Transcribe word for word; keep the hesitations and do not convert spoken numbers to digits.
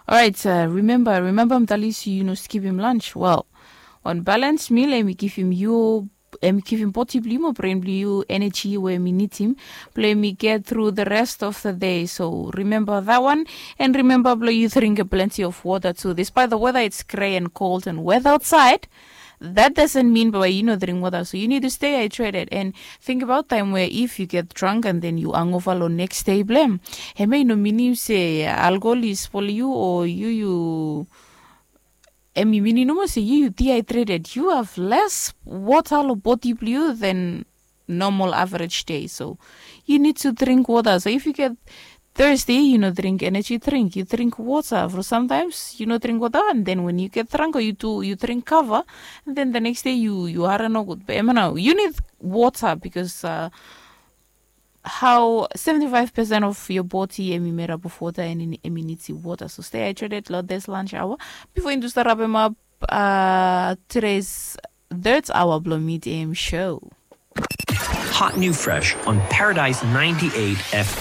All right, uh, remember, remember Mtalisi, you know, skip him lunch. Well, on balanced meal, let me give him you, let me give him possibly more brain blue energy where we need him. Play me get through the rest of the day. So remember that one, and remember, play you drink plenty of water too. Despite the weather, it's grey and cold and wet outside. That doesn't mean by you know drink water, so you need to stay hydrated and think about time where if you get drunk and then you hangover on next day blame. Hey, may no meaning say alcohol is for you or you you. I mean, you say you dehydrated. You have less water or body blue than normal average day, so you need to drink water. So if you get thirsty, you know, drink energy drink. You drink water. For sometimes, you know, drink water, and then when you get drunk, you do you drink cover, and then the next day you you are no good. But know, you need water because uh, how seventy-five percent of your body is made up of water and it needs water. So stay hydrated. Lot this lunch hour before you start wrapping up uh, today's third hour Blow Meet A M show. Hot New Fresh on Paradise ninety-eight F M.